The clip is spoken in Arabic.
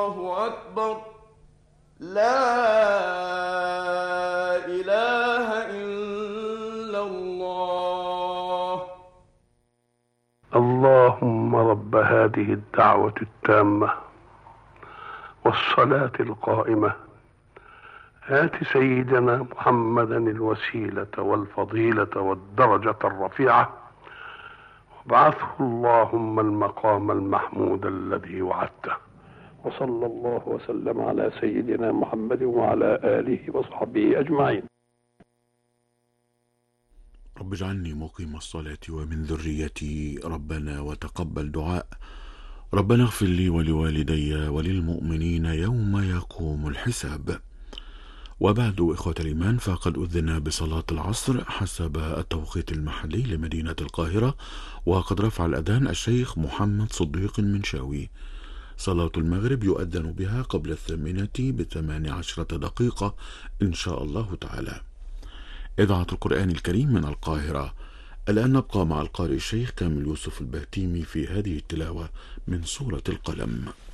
الله أكبر. لا إله إلا الله. اللهم رب هذه الدعوة التامة والصلاة القائمة، آت سيدنا محمدا الوسيلة والفضيلة والدرجة الرفيعة، وابعثه اللهم المقام المحمود الذي وعدته. وصلى الله وسلم على سيدنا محمد وعلى آله وصحبه أجمعين. رب اجعلني مقيم الصلاة ومن ذريتي ربنا وتقبل دعاء. ربنا اغفر لي ولوالدي وللمؤمنين يوم يقوم الحساب. وبعد إخوة الإيمان، فقد أذن بصلاة العصر حسب التوقيت المحلي لمدينة القاهرة، وقد رفع الأذان الشيخ محمد صديق المنشاوي. صلاة المغرب يؤذن بها قبل 8:18 دقيقة إن شاء الله تعالى. إذاعة القرآن الكريم من القاهرة. الآن نبقى مع القارئ الشيخ كامل يوسف البهتيمي في هذه التلاوة من سورة القلم.